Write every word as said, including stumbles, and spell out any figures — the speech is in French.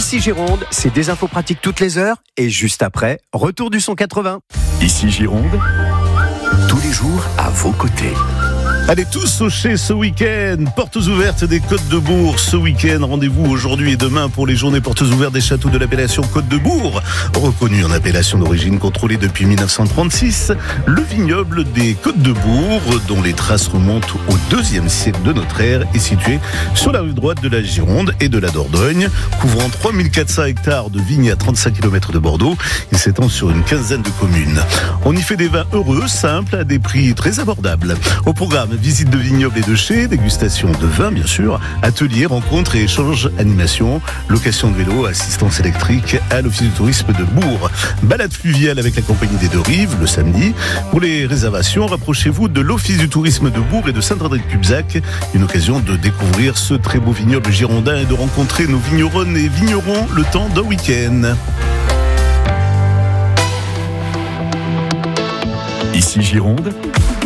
Ici Gironde, c'est des infos pratiques toutes les heures et juste après, retour du son quatre-vingts. Ici Gironde, tous les jours à vos côtés. Allez tous au Chez ce week-end, portes ouvertes des Côtes de Bourg ce week-end. Rendez-vous aujourd'hui et demain pour les journées portes ouvertes des châteaux de l'appellation Côte de Bourg. Reconnu en appellation d'origine contrôlée depuis dix-neuf cent trente-six, le vignoble des Côtes de Bourg, dont les traces remontent au deuxième siècle de notre ère, est situé sur la rive droite de la Gironde et de la Dordogne. Couvrant trois mille quatre cents hectares de vignes à trente-cinq kilomètres de Bordeaux, il s'étend sur une quinzaine de communes. On y fait des vins heureux, simples, à des prix très abordables. Au programme, visite de vignobles et de chais, dégustation de vin bien sûr, ateliers, rencontres et échanges, animations, location de vélo, assistance électrique à l'office du tourisme de Bourg. Balade fluviale avec la compagnie des Deux Rives le samedi. Pour les réservations, rapprochez-vous de l'office du tourisme de Bourg et de Saint-André-de-Cubzac. Une occasion de découvrir ce très beau vignoble girondin et de rencontrer nos vigneronnes et vignerons le temps d'un week-end. Ici Gironde,